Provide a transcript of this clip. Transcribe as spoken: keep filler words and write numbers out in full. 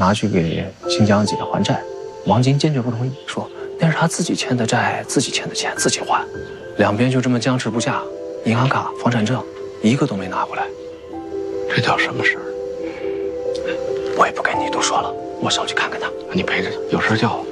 拿去给新疆姐还债。王晶坚决不同意，说那是他自己欠的债，自己欠的钱自己还。两边就这么僵持不下，银行卡、房产证一个都没拿回来。 这叫什么事儿？ 我也不跟你多说了，我上去看看他。 你陪着他，有事叫我。